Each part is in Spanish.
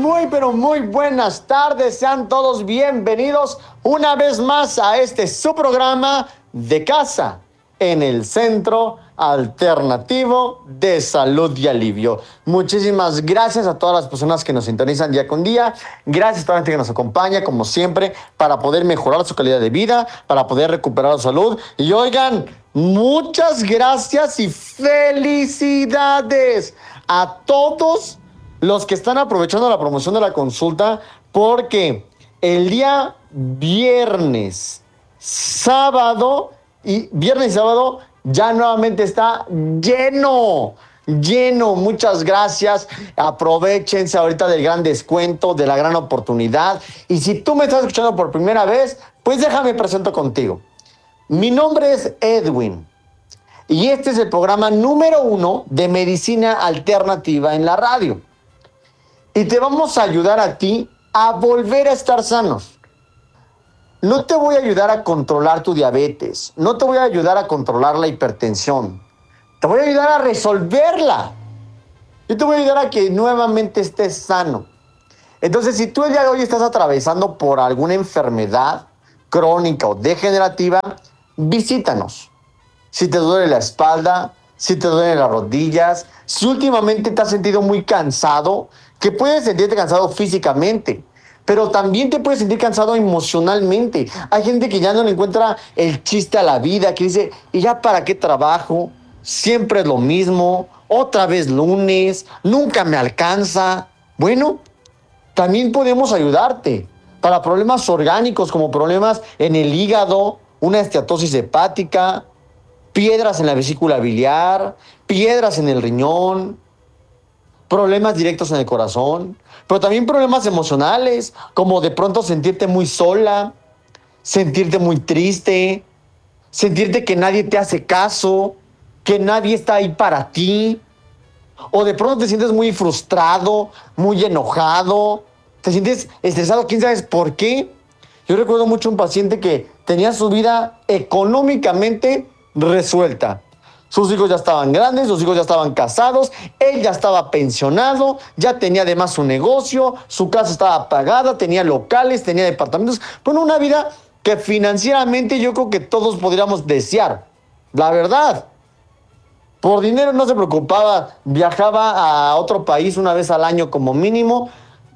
pero muy buenas tardes. Sean todos bienvenidos una vez más a su programa de casa en el Centro Alternativo de Salud y Alivio. Muchísimas gracias a todas las personas que nos sintonizan día con día. Gracias a toda la gente que nos acompaña, como siempre, para poder mejorar su calidad de vida, para poder recuperar la salud. Y oigan, muchas gracias y felicidades a todos los que están aprovechando la promoción de la consulta, porque el día viernes y sábado ya nuevamente está lleno. Muchas gracias. Aprovechense ahorita del gran descuento, de la gran oportunidad. Y si tú me estás escuchando por primera vez, pues déjame presento contigo. Mi nombre es Edwin y este es el programa número 1 de medicina alternativa en la radio. Y te vamos a ayudar a ti a volver a estar sanos. No te voy a ayudar a controlar tu diabetes. No te voy a ayudar a controlar la hipertensión. Te voy a ayudar a resolverla. Yo te voy a ayudar a que nuevamente estés sano. Entonces, si tú el día de hoy estás atravesando por alguna enfermedad crónica o degenerativa, visítanos. Si te duele la espalda, si te duelen las rodillas, si últimamente te has sentido muy cansado, que puedes sentirte cansado físicamente, pero también te puedes sentir cansado emocionalmente. Hay gente que ya no le encuentra el chiste a la vida, que dice, ¿y ya para qué trabajo? Siempre es lo mismo, otra vez lunes, nunca me alcanza. Bueno, también podemos ayudarte para problemas orgánicos como problemas en el hígado, una esteatosis hepática, piedras en la vesícula biliar, piedras en el riñón, problemas directos en el corazón, pero también problemas emocionales, como de pronto sentirte muy sola, sentirte muy triste, sentirte que nadie te hace caso, que nadie está ahí para ti, o de pronto te sientes muy frustrado, muy enojado, te sientes estresado, quién sabe por qué. Yo recuerdo mucho un paciente que tenía su vida económicamente resuelta. Sus hijos ya estaban grandes, sus hijos ya estaban casados, él ya estaba pensionado, ya tenía además su negocio, su casa estaba pagada, tenía locales, tenía departamentos. Bueno, una vida que financieramente yo creo que todos podríamos desear. La verdad. Por dinero no se preocupaba, viajaba a otro país una vez al año como mínimo,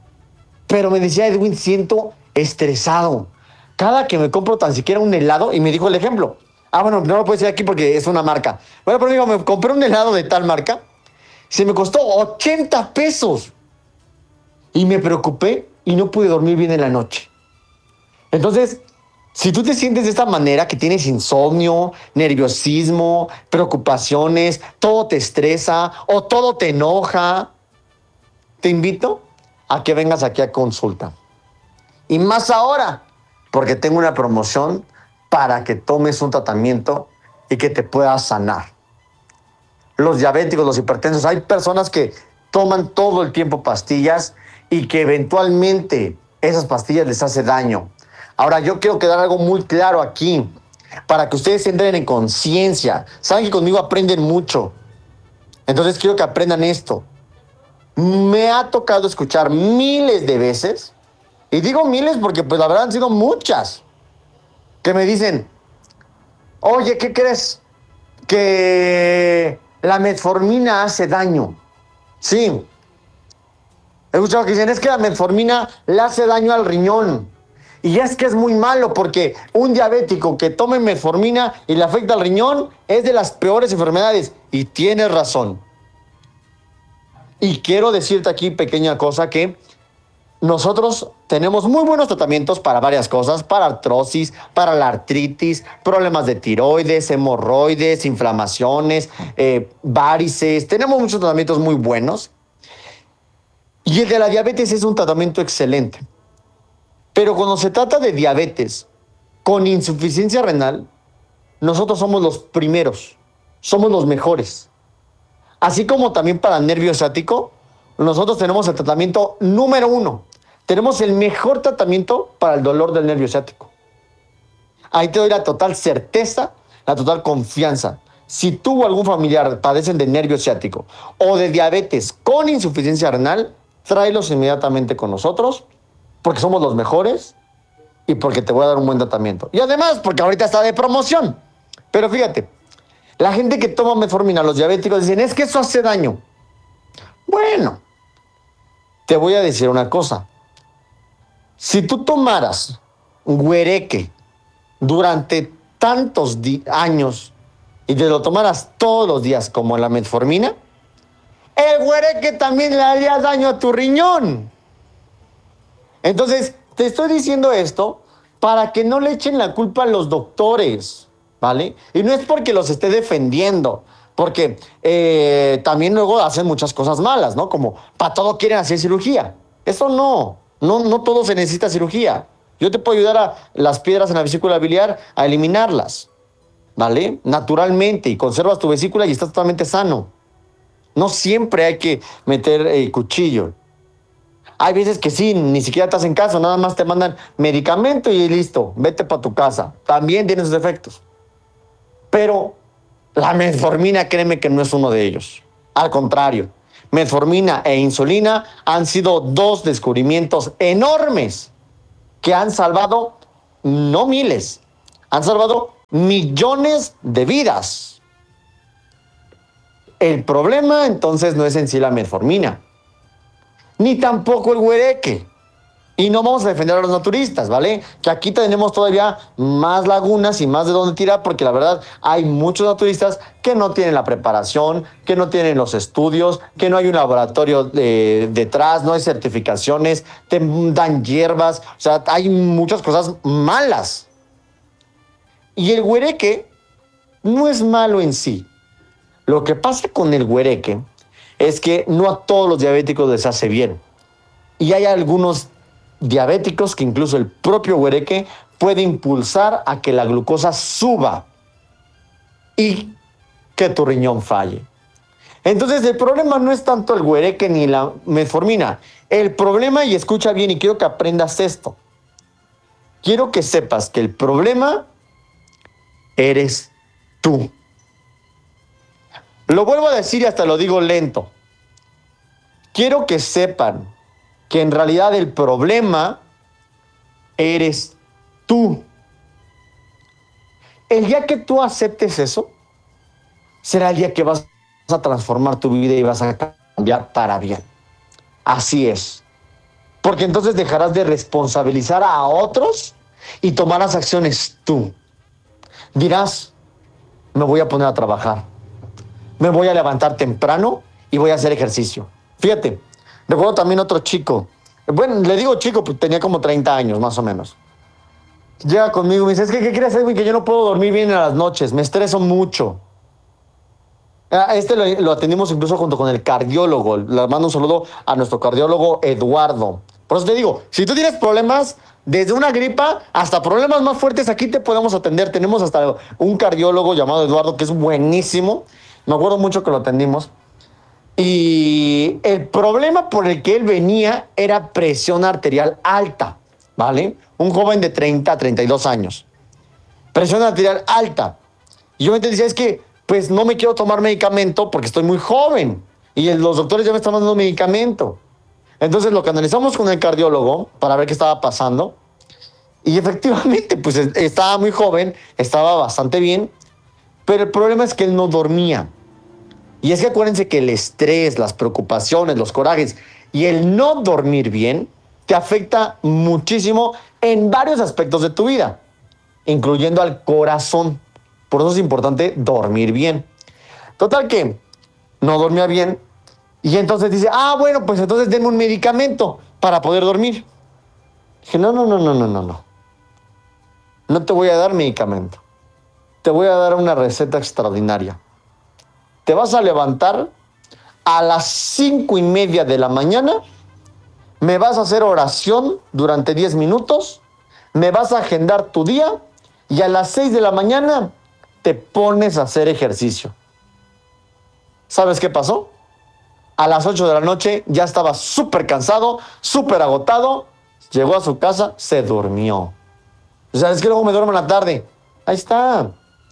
pero me decía, Edwin, siento estresado. Cada que me compro tan siquiera un helado, y me dijo el ejemplo. Bueno, no lo puedo decir aquí porque es una marca. Bueno, pero digo, me compré un helado de tal marca, se me costó 80 pesos. Y me preocupé y no pude dormir bien en la noche. Entonces, si tú te sientes de esta manera, que tienes insomnio, nerviosismo, preocupaciones, todo te estresa o todo te enoja, te invito a que vengas aquí a consulta. Y más ahora, porque tengo una promoción para que tomes un tratamiento y que te puedas sanar. Los diabéticos, los hipertensos, hay personas que toman todo el tiempo pastillas y que eventualmente esas pastillas les hace daño. Ahora, yo quiero quedar algo muy claro aquí, para que ustedes entren en conciencia. Saben que conmigo aprenden mucho. Entonces quiero que aprendan esto. Me ha tocado escuchar miles de veces, y digo miles porque pues la verdad han sido muchas, que me dicen, oye, ¿qué crees? Que la metformina hace daño. Sí. He escuchado que dicen, es que la metformina le hace daño al riñón. Y es que es muy malo porque un diabético que tome metformina y le afecta al riñón es de las peores enfermedades. Y tienes razón. Y quiero decirte aquí, pequeña cosa, que nosotros tenemos muy buenos tratamientos para varias cosas, para artrosis, para la artritis, problemas de tiroides, hemorroides, inflamaciones, varices. Tenemos muchos tratamientos muy buenos. Y el de la diabetes es un tratamiento excelente. Pero cuando se trata de diabetes con insuficiencia renal, nosotros somos los primeros, somos los mejores. Así como también para nervio ciático, nosotros tenemos el tratamiento número 1. Tenemos el mejor tratamiento para el dolor del nervio ciático. Ahí te doy la total certeza, la total confianza. Si tú o algún familiar padecen de nervio ciático o de diabetes con insuficiencia renal, tráelos inmediatamente con nosotros, porque somos los mejores y porque te voy a dar un buen tratamiento. Y además, porque ahorita está de promoción. Pero fíjate, la gente que toma metformina, los diabéticos, dicen, es que eso hace daño. Bueno, te voy a decir una cosa. Si tú tomaras güereque durante tantos años y te lo tomaras todos los días como la metformina, el güereque también le haría daño a tu riñón. Entonces, te estoy diciendo esto para que no le echen la culpa a los doctores, ¿vale? Y no es porque los esté defendiendo, porque también luego hacen muchas cosas malas, ¿no? Como para todo quieren hacer cirugía. Eso no todo se necesita cirugía. Yo te puedo ayudar a las piedras en la vesícula biliar a eliminarlas, ¿vale? Naturalmente, y conservas tu vesícula y estás totalmente sano. No siempre hay que meter cuchillo. Hay veces que sí, ni siquiera te hacen caso, nada más te mandan medicamento y listo, vete para tu casa. También tiene sus efectos. Pero la metformina, créeme que no es uno de ellos. Al contrario, metformina e insulina han sido dos descubrimientos enormes que han salvado, no miles, han salvado millones de vidas. El problema entonces no es en sí la metformina, ni tampoco el güereque. Y no vamos a defender a los naturistas, ¿vale? Que aquí tenemos todavía más lagunas y más de dónde tirar, porque la verdad hay muchos naturistas que no tienen la preparación, que no tienen los estudios, que no hay un laboratorio detrás, no hay certificaciones, te dan hierbas, o sea, hay muchas cosas malas. Y el güereque no es malo en sí. Lo que pasa con el güereque es que no a todos los diabéticos les hace bien. Y hay algunos diabéticos que incluso el propio güereque puede impulsar a que la glucosa suba y que tu riñón falle. Entonces el problema no es tanto el güereque ni la metformina. El problema, y escucha bien y quiero que aprendas esto, quiero que sepas que el problema eres tú. Lo vuelvo a decir y hasta lo digo lento. Quiero que sepan que en realidad el problema eres tú. El día que tú aceptes eso, será el día que vas a transformar tu vida y vas a cambiar para bien. Así es. Porque entonces dejarás de responsabilizar a otros y tomarás acciones tú. Dirás, me voy a poner a trabajar. Me voy a levantar temprano y voy a hacer ejercicio. Fíjate, recuerdo también otro chico. Bueno, le digo chico, pues tenía como 30 años, más o menos. Llega conmigo y me dice, es que, ¿qué quieres hacer, güey? Que yo no puedo dormir bien en las noches, me estreso mucho. Lo atendimos incluso junto con el cardiólogo. Le mando un saludo a nuestro cardiólogo Eduardo. Por eso te digo, si tú tienes problemas, desde una gripa hasta problemas más fuertes, aquí te podemos atender. Tenemos hasta un cardiólogo llamado Eduardo, que es buenísimo. Me acuerdo mucho que lo atendimos. Y el problema por el que él venía era presión arterial alta, ¿vale? Un joven de 30 a 32 años. Presión arterial alta. Y yo me decía, es que, pues no me quiero tomar medicamento porque estoy muy joven. Y los doctores ya me están dando medicamento. Entonces lo canalizamos con el cardiólogo para ver qué estaba pasando. Y efectivamente, pues estaba muy joven, estaba bastante bien. Pero el problema es que él no dormía. Y es que acuérdense que el estrés, las preocupaciones, los corajes y el no dormir bien te afecta muchísimo en varios aspectos de tu vida, incluyendo al corazón. Por eso es importante dormir bien. Total que no dormía bien y entonces dice, bueno, pues entonces denme un medicamento para poder dormir. Dije, no. No te voy a dar medicamento. Te voy a dar una receta extraordinaria. Te vas a levantar a las 5:30 de la mañana, me vas a hacer oración durante 10 minutos, me vas a agendar tu día y a las 6 de la mañana te pones a hacer ejercicio. ¿Sabes qué pasó? A las 8 de la noche ya estaba súper cansado, súper agotado, llegó a su casa, se durmió. O sea, es que luego me duermo en la tarde. Ahí está.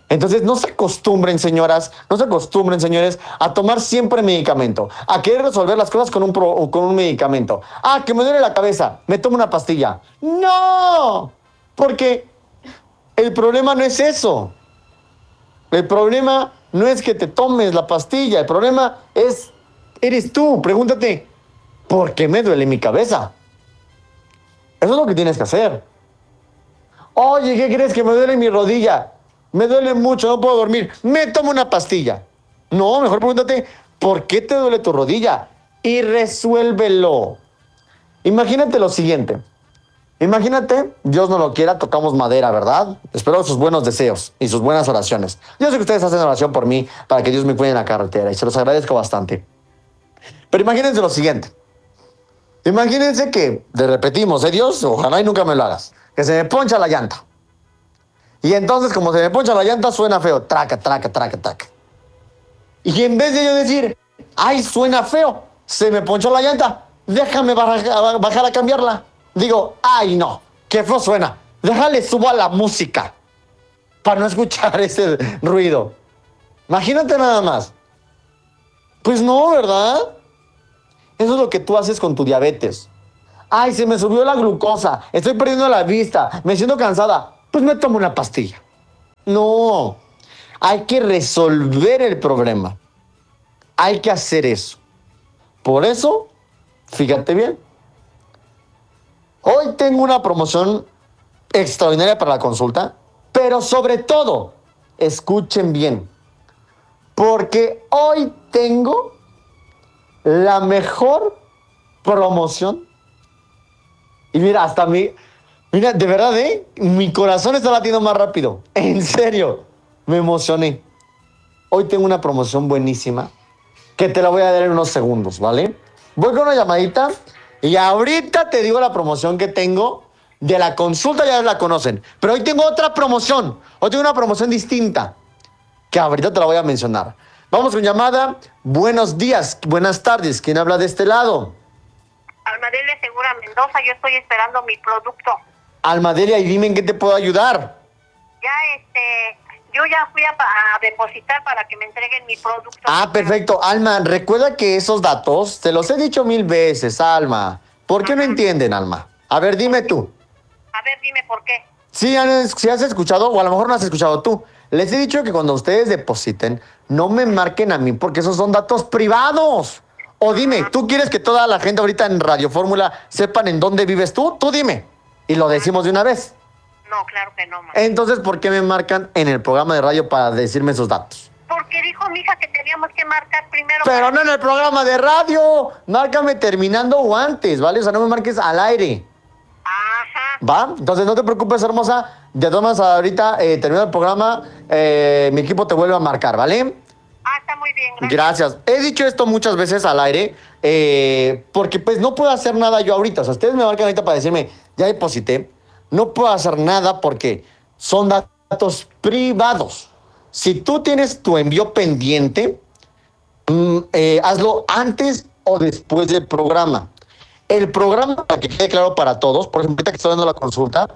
Entonces, no se acostumbren, señoras, no se acostumbren, señores, a tomar siempre medicamento, a querer resolver las cosas con un medicamento. Ah, que me duele la cabeza, me tomo una pastilla. No, porque el problema no es eso. El problema no es que te tomes la pastilla, el problema eres tú. Pregúntate, ¿por qué me duele mi cabeza? Eso es lo que tienes que hacer. Oye, ¿qué crees? Que me duele mi rodilla. Me duele mucho, no puedo dormir. Me tomo una pastilla. No, mejor pregúntate, ¿por qué te duele tu rodilla? Y resuélvelo. Imagínate lo siguiente. Imagínate, Dios no lo quiera, tocamos madera, ¿verdad? Espero sus buenos deseos y sus buenas oraciones. Yo sé que ustedes hacen oración por mí para que Dios me cuide en la carretera y se los agradezco bastante. Pero imagínense lo siguiente. Imagínense que, le repetimos, Dios, ojalá y nunca me lo hagas, que se me poncha la llanta. Y entonces, como se me poncha la llanta, suena feo. Traca, traca, traca, traca. Y en vez de yo decir, ay, suena feo, se me ponchó la llanta, déjame bajar a cambiarla. Digo, ay, no, qué feo suena. Déjale, subo a la música para no escuchar ese ruido. Imagínate nada más. Pues no, ¿verdad? Eso es lo que tú haces con tu diabetes. Ay, se me subió la glucosa, estoy perdiendo la vista, me siento cansada. Pues me tomo una pastilla. No, hay que resolver el problema. Hay que hacer eso. Por eso, fíjate bien. Hoy tengo una promoción extraordinaria para la consulta, pero sobre todo, escuchen bien, porque hoy tengo la mejor promoción. Y mira, mira, de verdad, mi corazón está latiendo más rápido. En serio, me emocioné. Hoy tengo una promoción buenísima que te la voy a dar en unos segundos, ¿vale? Voy con una llamadita y ahorita te digo la promoción que tengo de la consulta, ya la conocen. Pero hoy tengo otra promoción. Hoy tengo una promoción distinta que ahorita te la voy a mencionar. Vamos con llamada. Buenos días, buenas tardes. ¿Quién habla de este lado? Almadelia Segura Mendoza, yo estoy esperando mi producto. Almadelia, y dime en qué te puedo ayudar. Yo ya fui a depositar para que me entreguen mi producto. Ah, perfecto. Alma, recuerda que esos datos, te los he dicho 1000 veces, Alma. ¿Por qué no entienden, Alma? A ver, dime tú. A ver, dime por qué. Si has escuchado, o a lo mejor no has escuchado tú, les he dicho que cuando ustedes depositen, no me marquen a mí porque esos son datos privados. O dime, ¿tú quieres que toda la gente ahorita en Radio Fórmula sepan en dónde vives tú? Tú dime. Y lo decimos de una vez. No, claro que no, mamá. Entonces, ¿por qué me marcan en el programa de radio para decirme esos datos? Porque dijo mi hija que teníamos que marcar primero. Pero no en el programa de radio. Márcame terminando o antes, ¿vale? O sea, no me marques al aire. Ajá. ¿Va? Entonces no te preocupes, hermosa. De todas maneras, ahorita terminando el programa, mi equipo te vuelve a marcar, ¿vale? Está muy bien, gracias. Gracias. He dicho esto muchas veces al aire, porque pues no puedo hacer nada yo ahorita. O sea, ustedes me marcan ahorita para decirme, ya deposité. No puedo hacer nada porque son datos privados. Si tú tienes tu envío pendiente, hazlo antes o después del programa. El programa, para que quede claro para todos, por ejemplo, ahorita que estoy dando la consulta,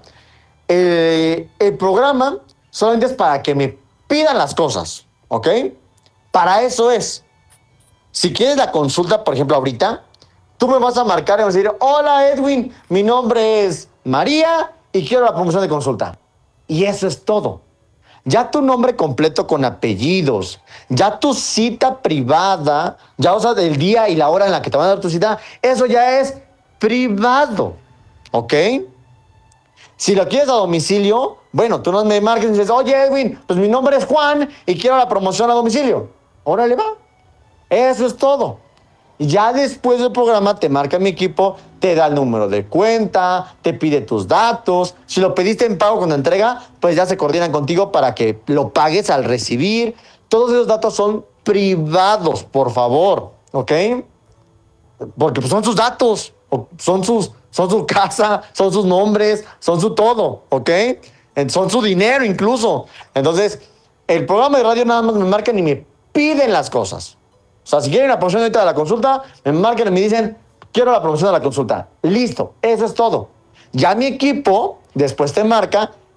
el programa solamente es para que me pidan las cosas, ¿ok? Para eso es. Si quieres la consulta, por ejemplo, ahorita, tú me vas a marcar y vas a decir, hola Edwin, mi nombre es María y quiero la promoción de consulta. Y eso es todo. Ya tu nombre completo con apellidos, ya tu cita privada, ya o sea, el día y la hora en la que te van a dar tu cita, eso ya es privado, ¿ok? Si lo quieres a domicilio, bueno, tú no me marques y dices, oye Edwin, pues mi nombre es Juan y quiero la promoción a domicilio. Órale, va. Eso es todo. Y ya después del programa te marca mi equipo, te da el número de cuenta, te pide tus datos. Si lo pediste en pago con la entrega, pues ya se coordinan contigo para que lo pagues al recibir. Todos esos datos son privados, por favor, ¿ok? Porque pues, son sus datos, son su casa, son sus nombres, son su todo, ¿ok? Son su dinero incluso. Entonces, el programa de radio nada más me marcan y me piden las cosas. O sea, si quieren la promoción ahorita de la consulta, me marcan y me dicen, quiero la promoción de la consulta. Listo, eso es todo. Ya mi equipo después te marca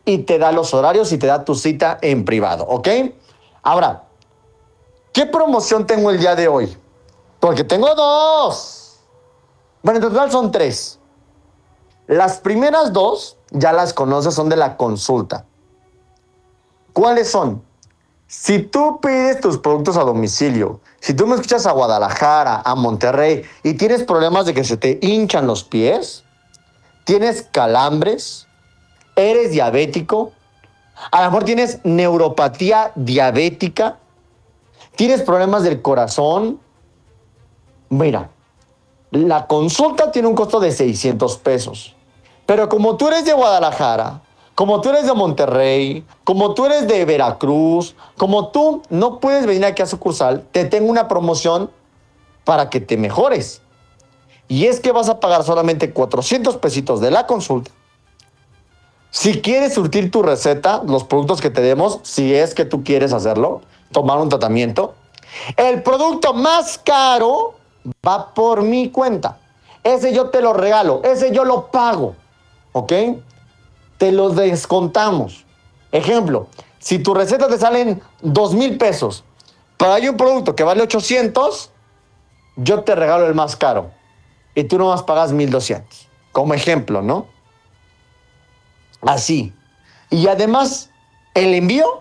y te da los horarios y te da tu cita en privado, ¿ok? Ahora, ¿qué promoción tengo el día de hoy? Porque tengo dos. Bueno, en total son tres. Las primeras dos ya las conoces, son de la consulta. ¿Cuáles son? Si tú pides tus productos a domicilio, si tú me escuchas a Guadalajara, a Monterrey y tienes problemas de que se te hinchan los pies, tienes calambres, eres diabético, a lo mejor tienes neuropatía diabética, tienes problemas del corazón, mira, la consulta tiene un costo de 600 pesos. Pero como tú eres de Guadalajara, como tú eres de Monterrey, como tú eres de Veracruz, como tú no puedes venir aquí a sucursal, te tengo una promoción para que te mejores. Y es que vas a pagar solamente 400 pesitos de la consulta. Si quieres surtir tu receta, los productos que te demos, si es que tú quieres hacerlo, tomar un tratamiento, el producto más caro va por mi cuenta. Ese yo te lo regalo, ese yo lo pago, ¿ok? Te lo descontamos. Ejemplo, si tu receta te salen 2,000 pesos, pero hay un producto que vale 800, yo te regalo el más caro y tú nomás pagas 1,200. Como ejemplo, ¿no? Así. Y además, el envío